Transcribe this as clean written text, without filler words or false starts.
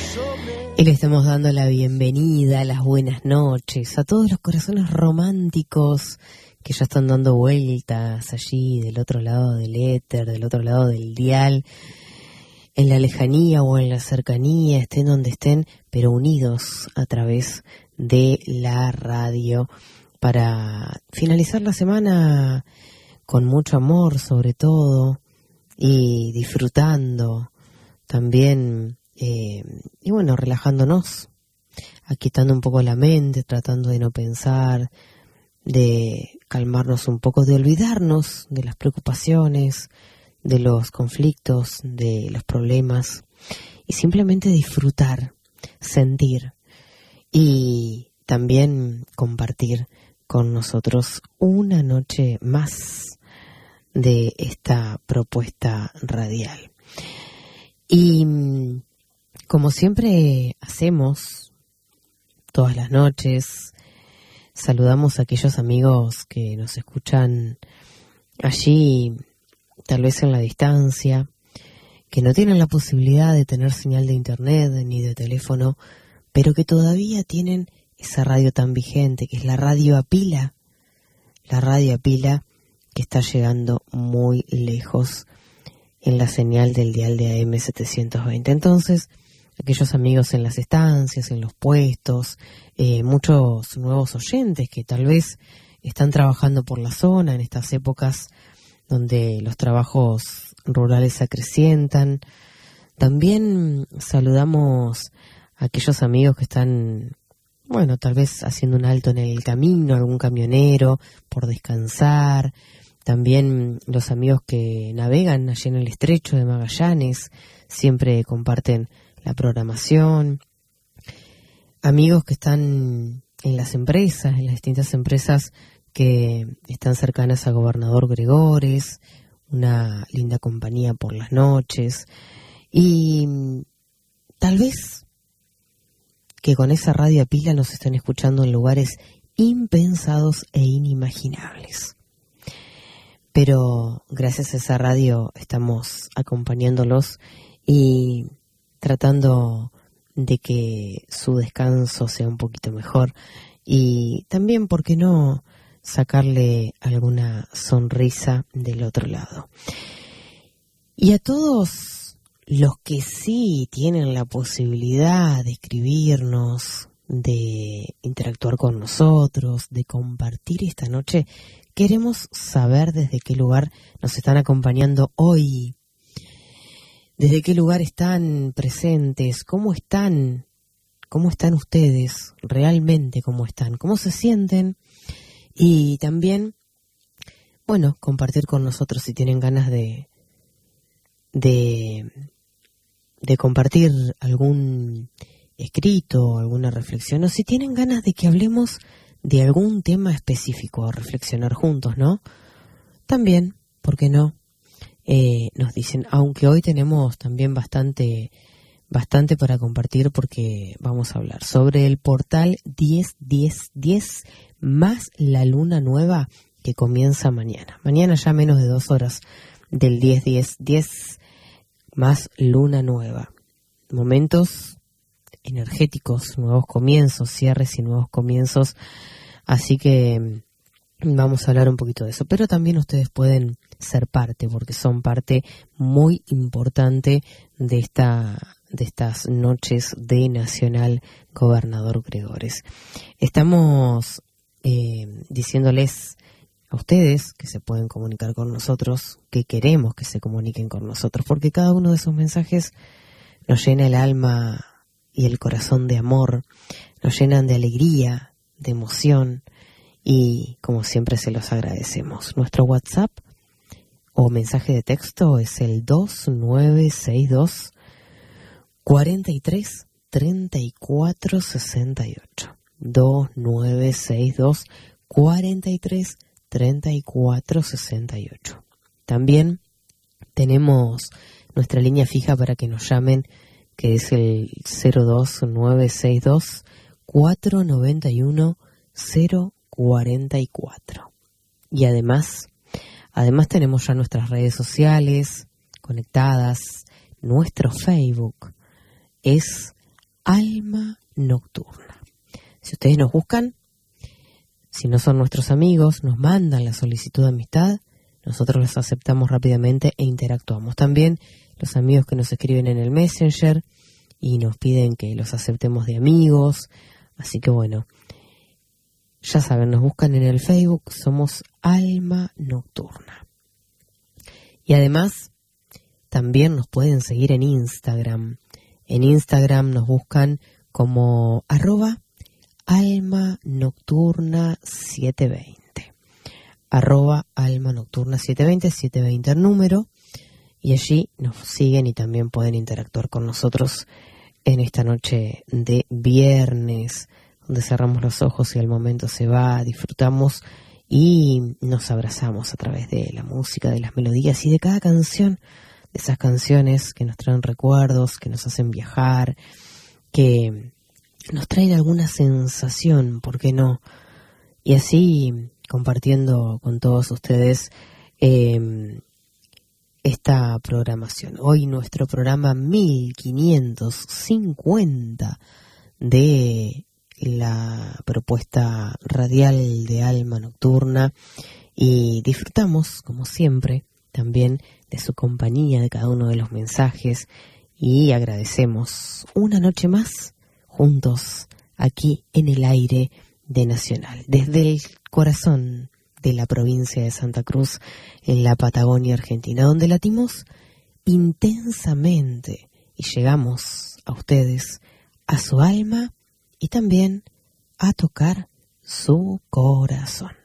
Y le estamos dando la bienvenida, las buenas noches a todos los corazones románticos que ya están dando vueltas allí del otro lado del éter, del otro lado del dial, en la lejanía o en la cercanía, estén donde estén, pero unidos a través de la radio para finalizar la semana con mucho amor sobre todo y disfrutando también. Y bueno, relajándonos, aquietando un poco la mente, tratando de no pensar, de calmarnos un poco, de olvidarnos de las preocupaciones, de los conflictos, de los problemas, y simplemente disfrutar, sentir y también compartir con nosotros una noche más de esta propuesta radial. Y como siempre hacemos todas las noches, saludamos a aquellos amigos que nos escuchan allí, tal vez en la distancia, que no tienen la posibilidad de tener señal de internet ni de teléfono, pero que todavía tienen esa radio tan vigente, que es la radio a pila que está llegando muy lejos en la señal del dial de AM 720. Entonces, aquellos amigos en las estancias, en los puestos, muchos nuevos oyentes que tal vez están trabajando por la zona en estas épocas donde los trabajos rurales se acrecientan. También saludamos a aquellos amigos que están, bueno, tal vez haciendo un alto en el camino, algún camionero, por descansar. También los amigos que navegan allí en el estrecho de Magallanes, siempre comparten la programación. Amigos que están en las empresas, en las distintas empresas que están cercanas a Gobernador Gregores, una linda compañía por las noches. Y tal vez que con esa radio a pila nos estén escuchando en lugares impensados e inimaginables. Pero gracias a esa radio estamos acompañándolos y tratando de que su descanso sea un poquito mejor y también, ¿por qué no?, sacarle alguna sonrisa del otro lado. Y a todos los que sí tienen la posibilidad de escribirnos, de interactuar con nosotros, de compartir esta noche, queremos saber desde qué lugar nos están acompañando hoy. ¿Desde qué lugar están presentes? ¿Cómo están? ¿Cómo están ustedes? ¿Realmente cómo están? ¿Cómo se sienten? Y también, bueno, compartir con nosotros si tienen ganas de compartir algún escrito, alguna reflexión, o si tienen ganas de que hablemos de algún tema específico, a reflexionar juntos, ¿no? También, ¿por qué no? Nos dicen, aunque hoy tenemos también bastante para compartir porque vamos a hablar sobre el portal 10-10-10 más la luna nueva que comienza mañana. Mañana ya menos de 2 horas del 10-10-10 más luna nueva. Momentos energéticos, nuevos comienzos, cierres y nuevos comienzos. Así que vamos a hablar un poquito de eso. Pero también ustedes pueden ser parte, porque son parte muy importante de estas noches de Nacional Gobernador Gregores. Estamos diciéndoles a ustedes que se pueden comunicar con nosotros, que queremos que se comuniquen con nosotros, porque cada uno de esos mensajes nos llena el alma y el corazón de amor, nos llenan de alegría, de emoción, y como siempre se los agradecemos. Nuestro WhatsApp o mensaje de texto es el 2962 43 34 68. 2962 43 34 68. También tenemos nuestra línea fija para que nos llamen, que es el 02962 491 044. Y además tenemos ya nuestras redes sociales conectadas. Nuestro Facebook es Alma Nocturna. Si ustedes nos buscan, si no son nuestros amigos, nos mandan la solicitud de amistad, nosotros los aceptamos rápidamente e interactuamos. También los amigos que nos escriben en el Messenger y nos piden que los aceptemos de amigos. Así que bueno, ya saben, nos buscan en el Facebook, somos Alma Nocturna. Y además, también nos pueden seguir en Instagram. En Instagram nos buscan como @almanocturna720. @almanocturna720, 720 el número. Y allí nos siguen y también pueden interactuar con nosotros en esta noche de viernes, donde cerramos los ojos y el momento se va, disfrutamos y nos abrazamos a través de la música, de las melodías y de cada canción, de esas canciones que nos traen recuerdos, que nos hacen viajar, que nos traen alguna sensación, ¿por qué no? Y así compartiendo con todos ustedes esta programación. Hoy nuestro programa 1550 de la propuesta radial de Alma Nocturna, y disfrutamos, como siempre, también de su compañía, de cada uno de los mensajes, y agradecemos una noche más juntos aquí en el aire de Nacional, desde el corazón de la provincia de Santa Cruz, en la Patagonia Argentina, donde latimos intensamente y llegamos a ustedes, a su alma y también a tocar su corazón.